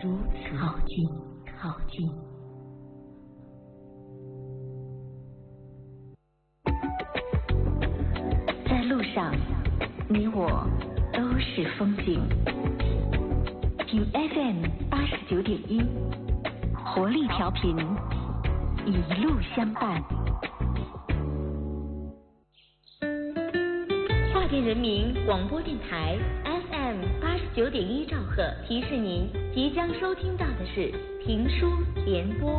如此靠近，靠近。在路上，你我都是风景。听 FM 89.1，活力调频，一路相伴。华电人民广播电台 FM 89.1兆赫提示您，即将收听到的是评书联播。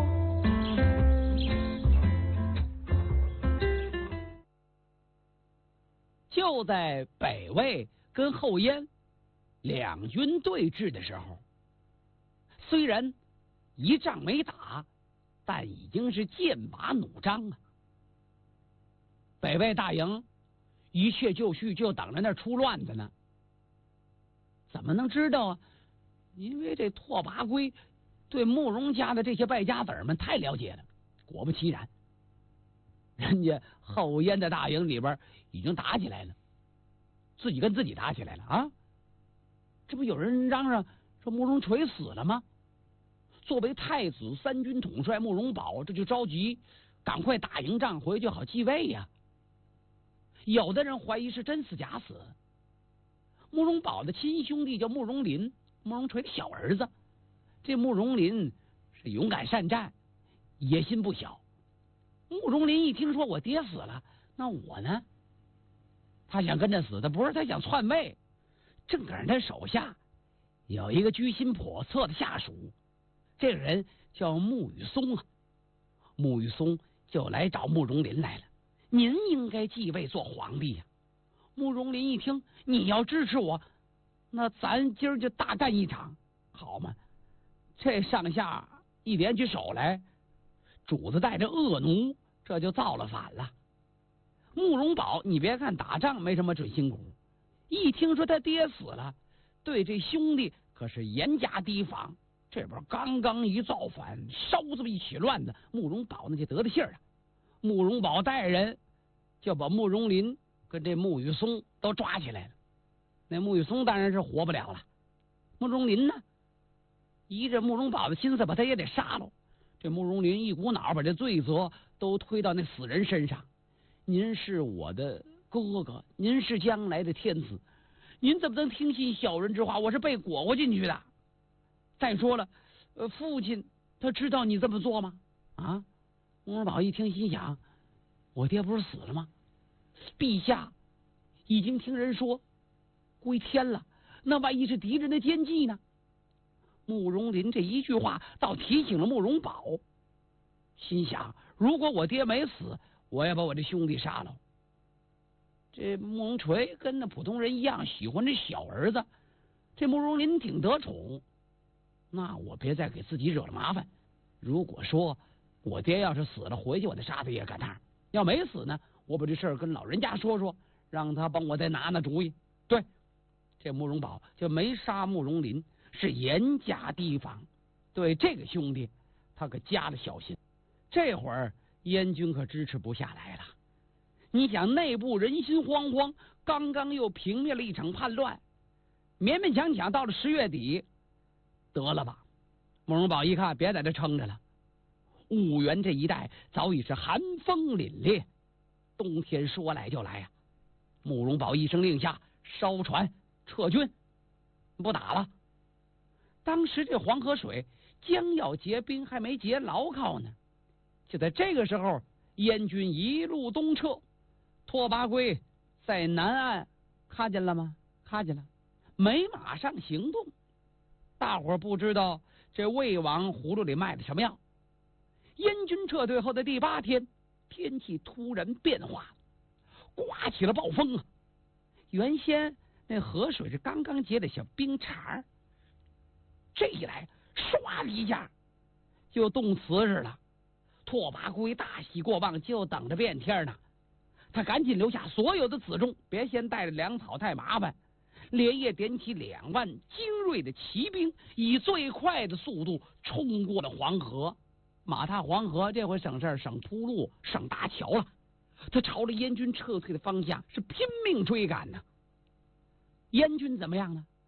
就在北魏跟后燕两军对峙的时候，虽然一仗没打，但已经是剑拔弩张啊。北魏大营一切就绪，就等着那出乱子呢。怎么能知道啊？因为这拓跋圭对慕容家的这些败家子们太了解了。果不其然，人家后燕的大营里边已经打起来了，自己跟自己打起来了啊！这不有人嚷嚷说慕容垂死了吗？作为太子三军统帅，慕容宝这就着急，赶快打赢仗回去好继位呀。有的人怀疑是真死假死。慕容宝的亲兄弟叫慕容林，慕容垂的小儿子。这慕容林是勇敢善战，野心不小。慕容林一听说我爹死了，那我呢？他想跟着死的，不是他想篡位。正赶上他手下有一个居心叵测的下属，这个人叫慕羽松啊。慕羽松就来找慕容林来了，您应该继位做皇帝呀。慕容林一听，你要支持我，那咱今儿就大干一场，好吗？这上下一连起手来，主子带着恶奴，这就造了反了。慕容宝，你别看打仗没什么准辛苦，一听说他爹死了，对这兄弟可是严加提防。这边刚刚一造反，稍这么一起乱子，慕容宝那就得了信儿了。慕容宝带人就把慕容林跟这慕羽松都抓起来了。那慕羽松当然是活不了了。慕容林呢，依着慕容宝的心思，把他也得杀了。这慕容林一股脑把这罪责都推到那死人身上。您是我的哥哥，您是将来的天子，您怎么能听信小人之话？我是被裹过进去的。再说了，父亲他知道你这么做吗？啊！慕容宝一听，心想：我爹不是死了吗？陛下已经听人说归天了，那万一是敌人的奸计呢？慕容林这一句话倒提醒了慕容宝，心想：如果我爹没死，我要把我这兄弟杀了。这慕容垂跟那普通人一样，喜欢这小儿子。这慕容林挺得宠，那我别再给自己惹了麻烦。如果说我爹要是死了，回去我再杀他也赶趟；要没死呢，我把这事儿跟老人家说说，让他帮我再拿主意。对，这慕容宝就没杀慕容林，是严加提防，对这个兄弟他可加了小心。这会儿燕军可支持不下来了。你想，内部人心惶惶，刚刚又平灭了一场叛乱，勉勉强强到了10月底，得了吧。慕容宝一看，别在这撑着了。婺源这一带早已是寒风凛冽，冬天说来就来呀。慕容宝一声令下，烧船撤军，不打了。当时这黄河水将要结冰，还没结牢靠呢。就在这个时候，燕军一路东撤，拓跋圭在南岸看见了吗？看见了，没马上行动。大伙儿不知道这魏王葫芦里卖的什么药。燕军撤退后的第8天，天气突然变化，刮起了暴风啊！原先那河水是刚刚结的小冰碴，这一来唰的一下就冻瓷实了。拓跋圭大喜过望，就等着变天呢。他赶紧留下所有的辎重，别先带着粮草太麻烦，连夜点起2万精锐的骑兵，以最快的速度冲过了黄河。马踏黄河，这回省事儿，省铺路，省搭桥了。他朝着燕军撤退的方向是拼命追赶呢。燕军怎么样呢？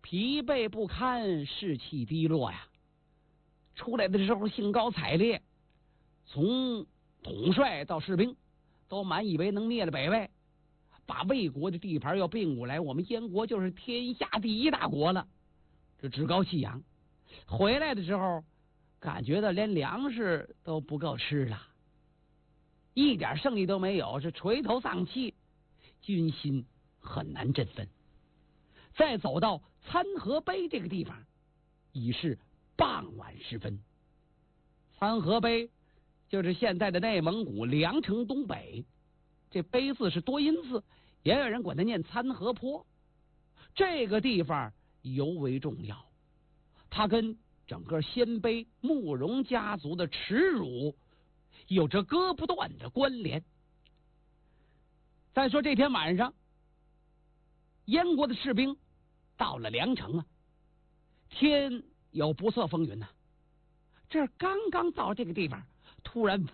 疲惫不堪，士气低落呀。出来的时候兴高采烈，从统帅到士兵都满以为能灭了北魏，把魏国的地盘要并过来，我们燕国就是天下第一大国了，这趾高气扬。回来的时候感觉到连粮食都不够吃了，一点胜利都没有，是垂头丧气，军心很难振奋。再走到参合碑这个地方，已是傍晚时分。参合碑就是现在的内蒙古凉城东北，这碑字是多音字，也有人管它念参合坡。这个地方尤为重要，它跟整个鲜卑慕容家族的耻辱有着割不断的关联。再说这天晚上，燕国的士兵到了凉城啊，天有不测风云呐。这刚刚到这个地方，突然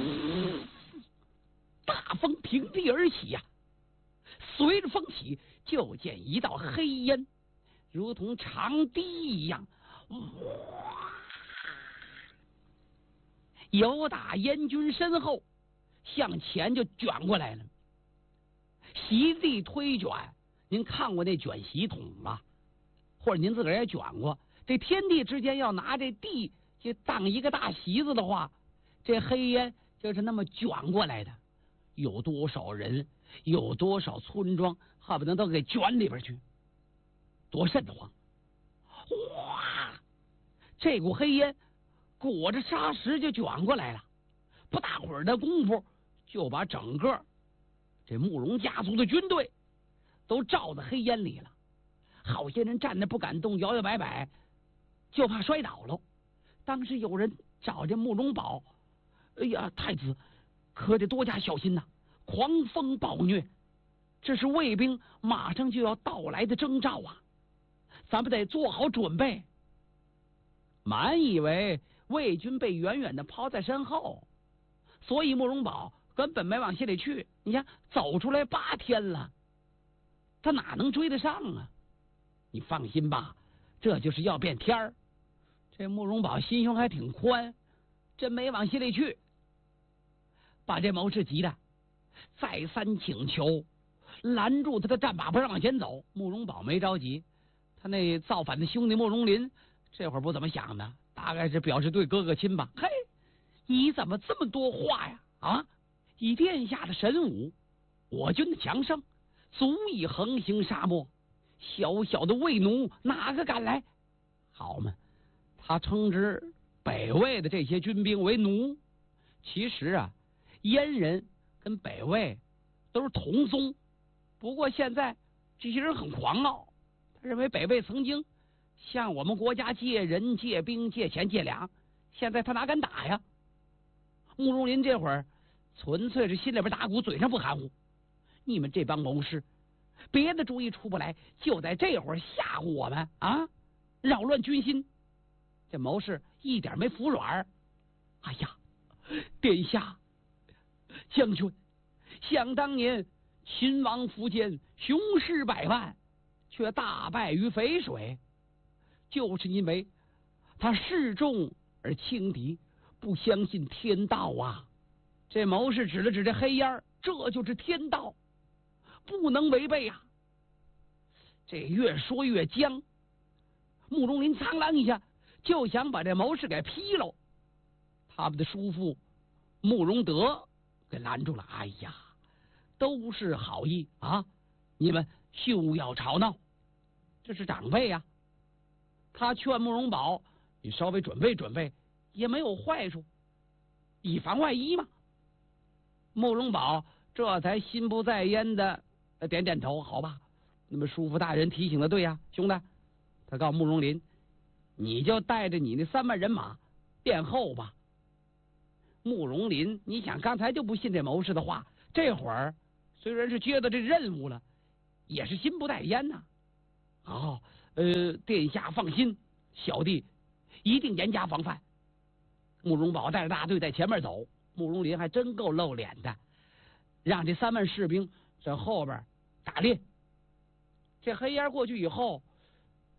大风平地而起呀，随着风起，就见一道黑烟，如同长堤一样，由打燕军身后向前就卷过来了。席地推卷，您看过那卷席桶吗？或者您自个儿也卷过？这天地之间要拿这地就当一个大席子的话，这黑烟就是那么卷过来的。有多少人，有多少村庄，恨不得都给卷里边去，多瘆得慌！哇，这股黑烟裹着沙石就卷过来了，不大会儿的功夫，就把整个这慕容家族的军队都罩在黑烟里了。好些人站着不敢动，摇摇摆摆，就怕摔倒了。当时有人找这慕容宝，哎呀，太子可得多加小心呐！狂风暴虐，这是魏兵马上就要到来的征兆啊！咱们得做好准备。满以为魏军被远远的抛在身后，所以慕容宝根本没往心里去。你看，走出来8天了，他哪能追得上啊？你放心吧，这就是要变天儿。这慕容宝心胸还挺宽，真没往心里去，把这谋士急的再三请求，拦住他的战马不让往前走。慕容宝没着急，他那造反的兄弟慕容林这会儿不怎么想的，大概是表示对哥哥亲吧。嘿，你怎么这么多话呀？啊，以殿下的神武，我军的强盛，足以横行沙漠，小小的魏奴哪个敢来？好嘛，他称之北魏的这些军兵为奴。其实啊，燕人跟北魏都是同宗，不过现在这些人很狂傲，他认为北魏曾经向我们国家借人借兵借钱借粮，现在他哪敢打呀？慕容林这会儿纯粹是心里边打鼓，嘴上不含糊。你们这帮谋士，别的主意出不来，就在这会儿吓唬我们啊，扰乱军心。这谋士一点没服软。哎呀，殿下，将军，想当年秦王苻坚雄师100万，却大败于淝水，就是因为他示众而轻敌，不相信天道啊！这谋士指了指这黑烟，这就是天道，不能违背啊！这越说越僵，慕容林苍啷一下就想把这谋士给劈了。他们的叔父慕容德给拦住了。哎呀，都是好意啊，你们休要吵闹，这是长辈呀。他劝慕容宝，你稍微准备准备也没有坏处，以防万一嘛。慕容宝这才心不在焉的点点头，好吧，那么叔父大人提醒的对呀，兄弟。他告诉慕容林，你就带着你那3万人马殿后吧。慕容林，你想刚才就不信这谋士的话，这会儿虽然是接到这任务了，也是心不在焉呐。哦，殿下放心，小弟一定严加防范。慕容宝带着大队在前面走，慕容林还真够露脸的，让这3万士兵在后边打猎。这黑烟过去以后，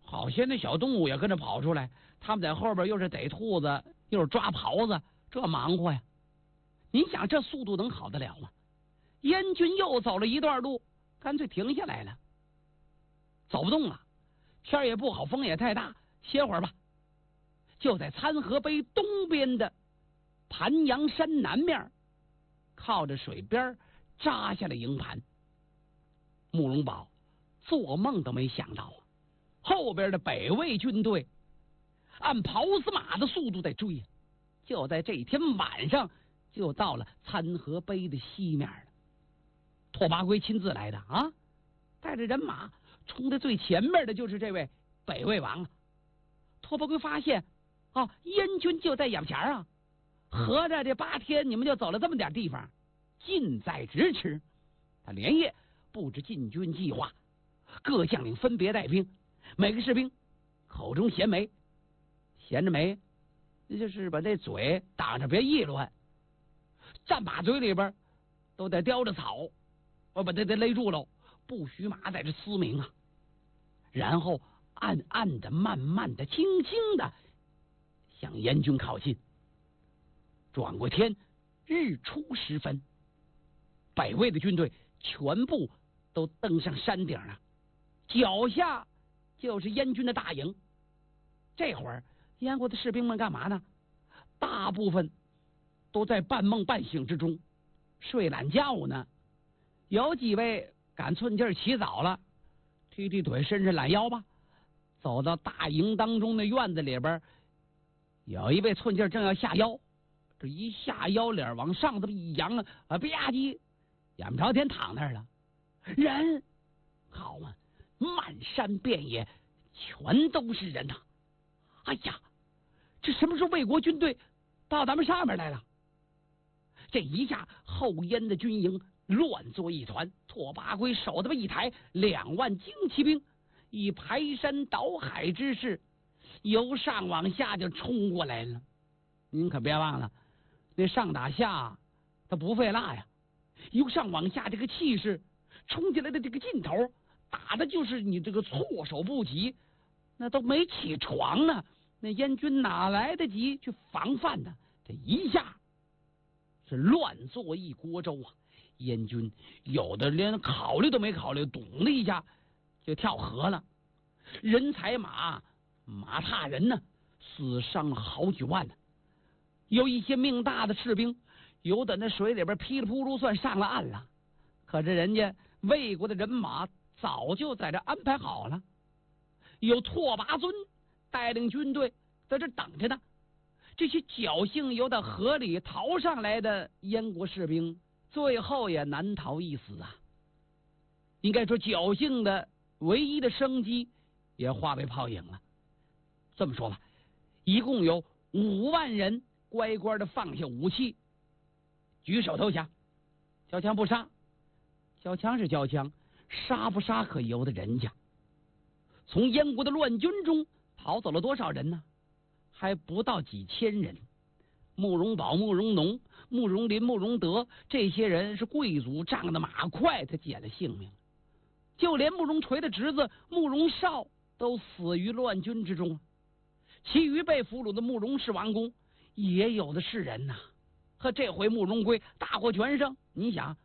好些那小动物也跟着跑出来，他们在后边又是逮兔子，又是抓狍子，这忙活呀！您想这速度能好得了吗？燕军又走了一段路，干脆停下来了，走不动了，天也不好，风也太大，歇会儿吧。就在参河碑东边的盘阳山南面，靠着水边扎下了营盘。慕容宝做梦都没想到啊，后边的北魏军队按袍子马的速度在追，就在这天晚上就到了参河碑的西面了。拓跋圭亲自来的啊，带着人马冲在最前面的就是这位北魏王啊。拓跋圭发现啊，燕军就在眼前啊，合着这8天你们就走了这么点地方，近在咫尺。他连夜布置进军计划，各将领分别带兵，每个士兵口中衔枚，衔着枚，那就是把这嘴挡着别议论，战马嘴里边都得叼着草，我把它得勒住喽，不许马在这嘶鸣啊。然后暗暗的、慢慢的、轻轻的向燕军靠近。转过天，日出时分，北魏的军队全部都登上山顶了，脚下就是燕军的大营。这会儿燕国的士兵们干嘛呢？大部分都在半梦半醒之中，睡懒觉呢。有几位赶寸劲儿起早了，踢踢腿，伸伸懒腰吧，走到大营当中的院子里边。有一位寸劲儿正要下腰，这一下腰脸往上这么一扬啊，吧唧，眼不着天躺那儿了。人好嘛，漫山遍野全都是人呐！哎呀，这什么时候魏国军队到咱们上面来了？这一下后燕的军营乱作一团，拓跋圭手这么一抬，2万精骑兵以排山倒海之势由上往下就冲过来了。您可别忘了，那上打下它不费蜡呀，由上往下这个气势冲进来的这个劲头，打的就是你这个措手不及，那都没起床呢，那燕军哪来得及去防范呢？这一下是乱作一锅粥啊！燕军有的连考虑都没考虑，咚的一下就跳河了，人踩马，马踏人呢，死伤了好几万呢。有一些命大的士兵，有的那水里边噼里扑噜算上了岸了，可是人家魏国的人马早就在这安排好了，有拓跋尊带领军队在这等着呢。这些侥幸由到河里逃上来的燕国士兵，最后也难逃一死啊！应该说侥幸的唯一的生机也化为泡影了。这么说吧，一共有5万人乖乖的放下武器，举手投降，交枪不杀。交枪是交枪，杀不杀可由得人家。从燕国的乱军中逃走了多少人呢？还不到几千人。慕容宝、慕容农、慕容林、慕容德这些人是贵族仗的马快，他捡了性命。就连慕容垂的侄子慕容绍都死于乱军之中。其余被俘虏的慕容氏王公也有的是人呐。和这回慕容圭大获全胜，你想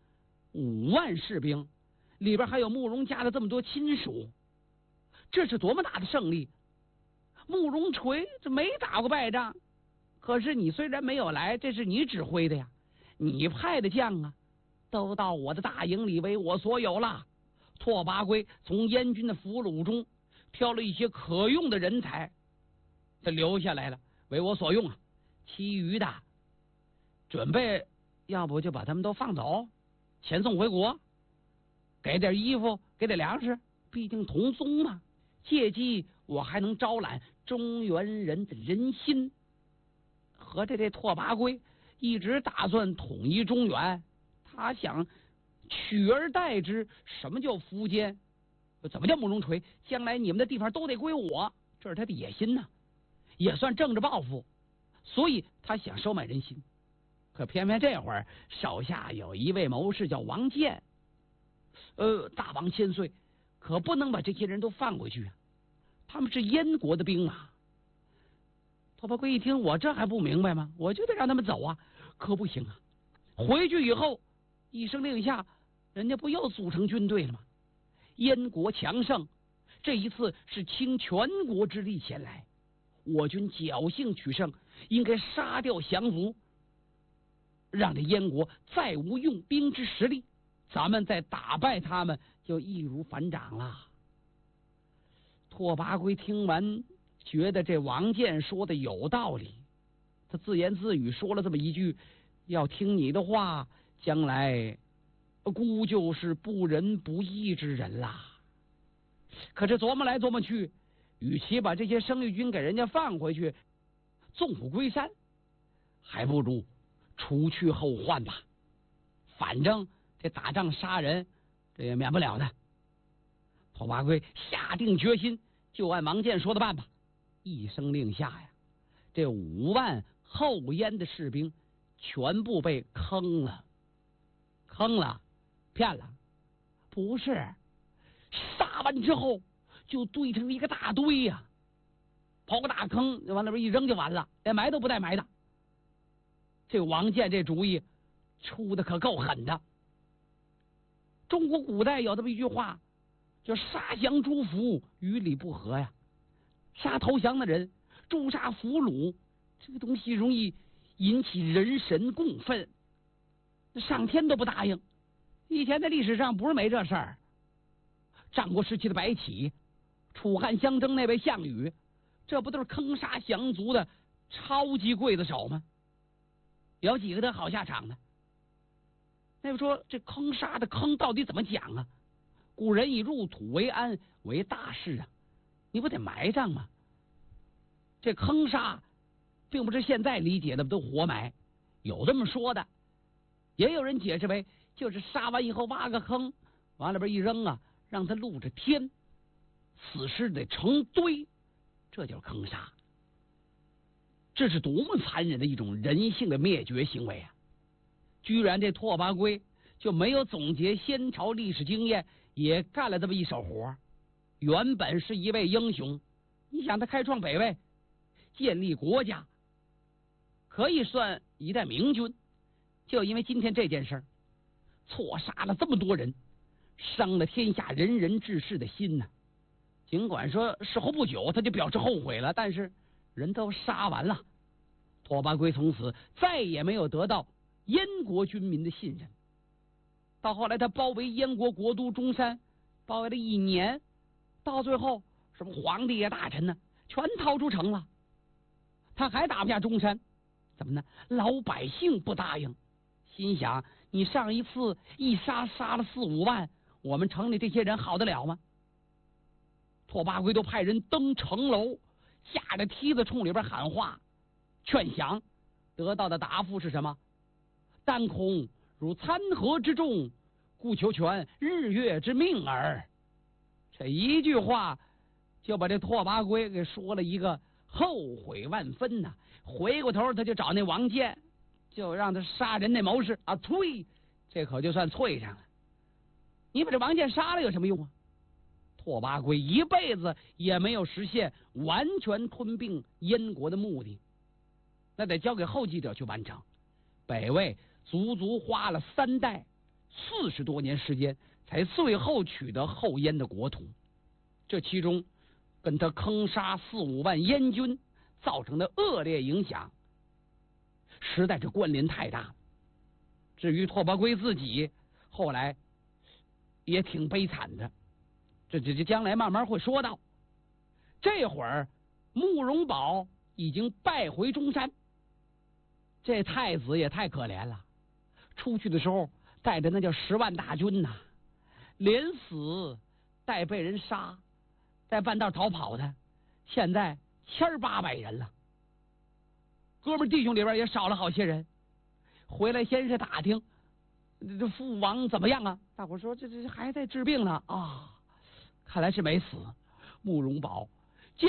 5万士兵里边还有慕容家的这么多亲属，这是多么大的胜利！慕容垂这没打过败仗，可是你虽然没有来，这是你指挥的呀，你派的将啊，都到我的大营里为我所有了。拓跋圭从燕军的俘虏中挑了一些可用的人才，他留下来了，为我所用啊。其余的准备要不就把他们都放走，遣送回国，给点衣服，给点粮食，毕竟同宗嘛。借机我还能招揽中原人的人心。合着这拓跋圭一直打算统一中原，他想取而代之什么叫苻坚，怎么叫慕容垂，将来你们的地方都得归我，这是他的野心呢，也算政治抱负，所以他想收买人心。可偏偏这会儿手下有一位谋士叫王建，大王千岁，可不能把这些人都放回去啊！ 他们是燕国的兵马。拓跋圭一听，我这还不明白吗？我就得让他们走啊！可不行啊！回去以后，一声令下，人家不又组成军队了吗？燕国强盛，这一次是倾全国之力前来，我军侥幸取胜，应该杀掉降卒，让这燕国再无用兵之实力，咱们再打败他们，就易如反掌了。拓跋圭听完，觉得这王建说的有道理，他自言自语说了这么一句：要听你的话，将来孤就是不仁不义之人啦。可是琢磨来琢磨去，与其把这些生力军给人家放回去，纵虎归山，还不如除去后患吧。反正这打仗杀人，这也免不了的。拓跋圭下定决心，就按王建说的办吧。一声令下呀，这5万后燕的士兵全部被坑了。坑了？骗了？不是，杀完之后就堆成一个大堆呀，刨个大坑往那边一扔就完了，连埋都不带埋的。这王建这主意出的可够狠的。中国古代有这么一句话，叫杀降诛俘，于理不合呀。杀投降的人，诛杀俘虏，这个东西容易引起人神共愤，上天都不答应。以前在历史上不是没这事儿，战国时期的白起、楚汉相争那位项羽，这不都是坑杀降卒的超级刽子手吗？有几个得好下场呢？那么说这坑杀的坑到底怎么讲啊？古人以入土为安为大事啊，你不得埋葬吗？这坑杀并不是现在理解的都活埋，有这么说的，也有人解释为就是杀完以后挖个坑，往里边一扔啊，让它露着天，死尸得成堆，这就是坑杀。这是多么残忍的一种人性的灭绝行为啊！居然这拓跋圭就没有总结先朝历史经验，也干了这么一手活。原本是一位英雄，你想他开创北魏，建立国家，可以算一代明君，就因为今天这件事儿，错杀了这么多人，伤了天下仁人志士的心呢。尽管说事后不久他就表示后悔了，但是人都杀完了。拓跋圭从此再也没有得到燕国军民的信任。到后来他包围燕国国都中山，包围了1年，到最后什么皇帝呀、大臣呢，全逃出城了，他还打不下中山。怎么呢？老百姓不答应，心想你上一次一杀了4、5万，我们城里这些人好得了吗？拓跋圭都派人登城楼，架着梯子冲里边喊话劝降，得到的答复是什么？但恐如参合之众，故求全日月之命耳。这一句话就把这拓跋圭给说了一个后悔万分呐！回过头他就找那王建，就让他杀人那谋士啊！呸，这可就算脆上了。你把这王建杀了有什么用啊？拓跋圭一辈子也没有实现完全吞并燕国的目的，那得交给后继者去完成。北魏足足花了3代40多年时间，才最后取得后燕的国土。这其中跟他坑杀4、5万燕军造成的恶劣影响，实在是关联太大。至于拓跋圭自己，后来也挺悲惨的，这将来慢慢会说到。这会儿慕容宝已经败回中山，这太子也太可怜了，出去的时候带着那叫10万大军呐，连死带被人杀，在半道逃跑的，现在1800人了。哥们弟兄里边也少了好些人，回来先是打听这父王怎么样啊？大伙说这还在治病呢啊，看来是没死。慕容宝